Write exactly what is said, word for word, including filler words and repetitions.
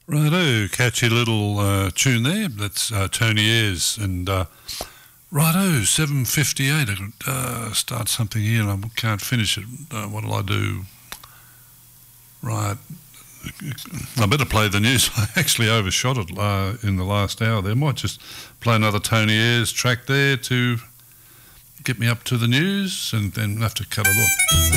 Righto, catchy little uh, tune there. That's uh, Tony Ayres. And uh, righto, seven fifty-eight. I could uh, start something here and I can't finish it. Uh, what'll I do? Right. I better play the news. I actually overshot it uh, in the last hour there. Might just play another Tony Ayres track there to get me up to the news and then have to cut it off.